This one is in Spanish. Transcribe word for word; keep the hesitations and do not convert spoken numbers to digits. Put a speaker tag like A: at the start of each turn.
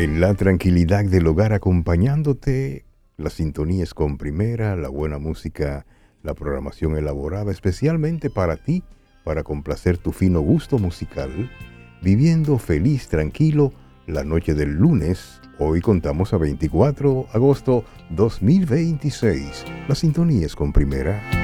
A: En la tranquilidad del hogar acompañándote, las sintonías con Primera, la buena música, la programación elaborada especialmente para ti, para complacer tu fino gusto musical, viviendo feliz, tranquilo, la noche del lunes. Hoy contamos a veinticuatro de agosto dos mil veintiséis. Las sintonías con Primera.